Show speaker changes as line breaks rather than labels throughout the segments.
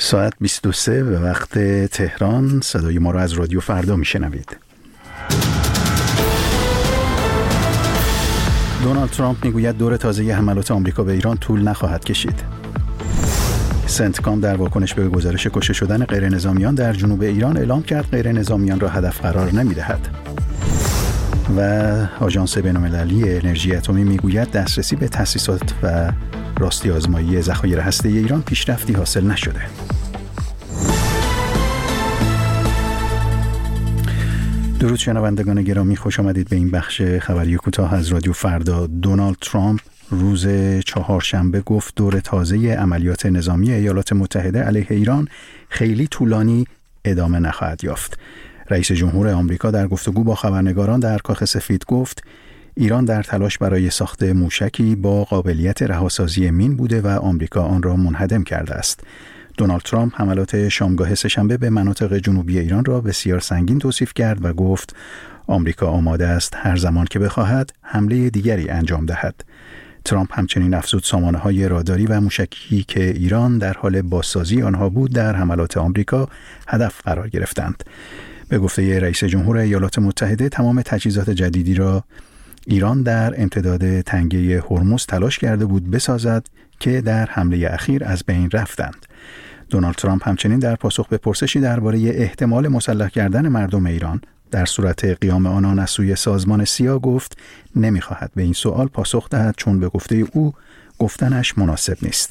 ساعت 23 به وقت تهران. صدای ما را از رادیو فردا میشنوید. دونالد ترامپ میگوید دور تازه حملات آمریکا به ایران طول نخواهد کشید. سنتکام در واکنش به گزارش کشته شدن غیرنظامیان در جنوب ایران اعلام کرد غیرنظامیان را هدف قرار نمیدهد. و آژانس بین‌المللی انرژی اتمی میگوید دسترسی به تأسیسات و راستی آزمایی ذخایر هسته‌ای ایران پیشرفتی حاصل نشده. درود شنوندگان گرامی، خوش آمدید به این بخش خبری کوتاه از رادیو فردا. دونالد ترامپ روز چهارشنبه گفت دور تازه عملیات نظامی ایالات متحده علیه ایران خیلی طولانی ادامه نخواهد یافت. رئیس جمهور آمریکا در گفتگو با خبرنگاران در کاخ سفید گفت ایران در تلاش برای ساخت موشکی با قابلیت رهاسازی مین بوده و آمریکا آن را منهدم کرده است. دونالد ترامپ حملات شامگاه سه‌شنبه به مناطق جنوبی ایران را بسیار سنگین توصیف کرد و گفت آمریکا آماده است هر زمان که بخواهد حمله دیگری انجام دهد. ترامپ همچنین افزود سامانه‌های راداری و موشکی که ایران در حال بازسازی آنها بود در حملات آمریکا هدف قرار گرفتند. به گفته رئیس جمهور ایالات متحده تمام تجهیزات جدیدی را ایران در امتداد تنگه هرمز تلاش کرده بود بسازد که در حمله اخیر از بین رفتند. دونالد ترامپ همچنین در پاسخ به پرسشی درباره احتمال مسلح کردن مردم ایران در صورت قیام آنان از سوی سازمان سیا گفت نمی‌خواهد به این سوال پاسخ دهد چون به گفته او گفتنش مناسب نیست.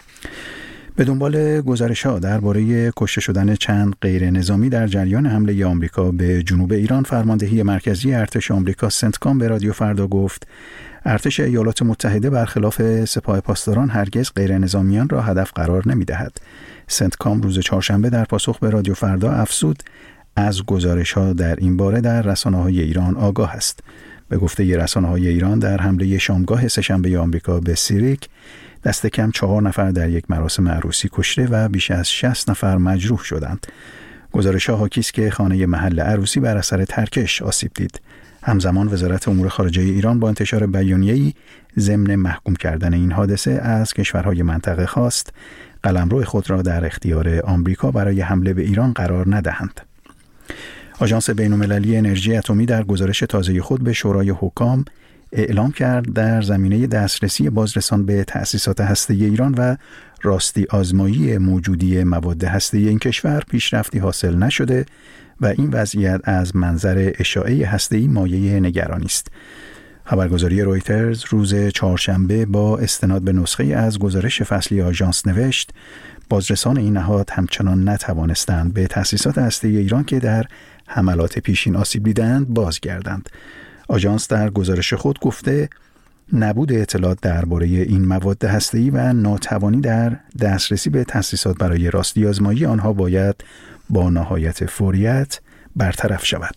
به دنبال گزارش‌ها درباره کشته شدن چند غیر نظامی در جریان حمله آمریکا به جنوب ایران، فرماندهی مرکزی ارتش آمریکا سنتکام به رادیو فردا گفت ارتش ایالات متحده برخلاف سپاه پاسداران هرگز غیر نظامیان را هدف قرار نمی‌دهد. سنتکام روز چهارشنبه در پاسخ به رادیو فردا افزود از گزارش‌ها در این باره در رسانه‌های ایران آگاه است. به گفته رسانه‌های ایران در حمله شامگاه سه‌شنبه آمریکا به سیریک دست کم 4 نفر در یک مراسم عروسی کشته و بیش از 60 نفر مجروح شدند. گزارش‌ها حاکی است که خانه محل عروسی بر اثر ترکش آسیب دید. همزمان وزارت امور خارجه ایران با انتشار بیانیه‌ای ضمن محکوم کردن این حادثه از کشورهای منطقه خواست قلمرو خود را در اختیار آمریکا برای حمله به ایران قرار ندهند. آژانس بین‌المللی انرژی اتمی در گزارش تازه خود به شورای حکام اعلام کرد در زمینه دسترسی بازرسان به تأسیسات هسته‌ای ایران و راستی آزمایی موجودی مواد هسته‌ای این کشور پیشرفتی حاصل نشده و این وضعیت از منظر اشاعه هسته‌ای مایه نگرانی است. خبرگزاری رویترز روز چهارشنبه با استناد به نسخه از گزارش فصلی آژانس نوشت بازرسان این نهاد همچنان نتوانستند به تأسیسات هسته‌ای ایران که در حملات پیشین آسیب دیدند بازگردند. آژانس در گزارش خود گفته نبود اطلاعات درباره این مواد هسته‌ای و ناتوانی در دسترسی به تأسیسات برای راستی آزمایی آنها باید با نهایت فوریت برطرف شود.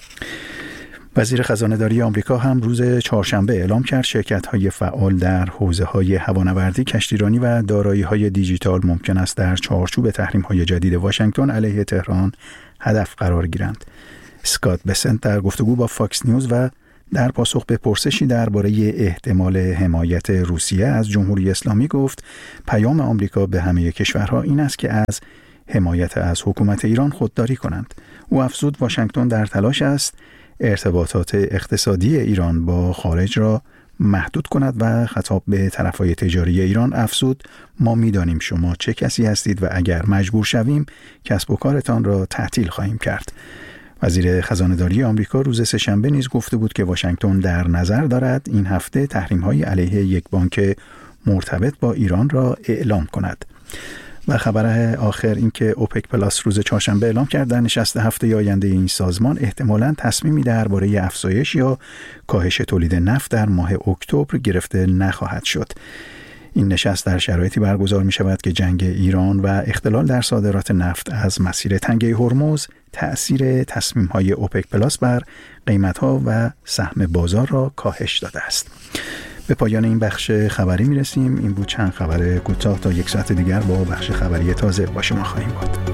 وزیر خزانه‌داری آمریکا هم روز چهارشنبه اعلام کرد شرکت‌های فعال در حوزه‌های هوانوردی، کشتیرانی و دارایی‌های دیجیتال ممکن است در چارچوب تحریم‌های جدید واشنگتن علیه تهران هدف قرار گیرند. اسکات بسنت در گفتگو با فاکس نیوز و در پاسخ به پرسشی درباره احتمال حمایت روسیه از جمهوری اسلامی گفت پیام آمریکا به همه کشورها این است که از حمایت از حکومت ایران خودداری کنند. او افزود واشنگتن در تلاش است ارتباطات اقتصادی ایران با خارج را محدود کند و خطاب به طرفهای تجاری ایران افزود ما می‌دانیم شما چه کسی هستید و اگر مجبور شویم کسب و کارتان را تعطیل خواهیم کرد. وزیر خزانه‌داری آمریکا روز سه‌شنبه نیز گفته بود که واشنگتن در نظر دارد این هفته تحریم‌های علیه یک بانک مرتبط با ایران را اعلام کند. و خبر آخر این که اوپک پلاس روز چهارشنبه اعلام کرد در نشست هفته آینده این سازمان احتمالاً تصمیمی درباره افزایش یا کاهش تولید نفت در ماه اکتبر گرفته نخواهد شد. این نشست در شرایطی برگزار می شود که جنگ ایران و اختلال در صادرات نفت از مسیر تنگه هرمز تأثیر تصمیم‌های اوپک پلاس بر قیمت‌ها و سهم بازار را کاهش داده است. به پایان این بخش خبری میرسیم. این بود چند خبر کوتاه. تا یک ساعت دیگر با بخش خبری تازه با شما خواهیم بود.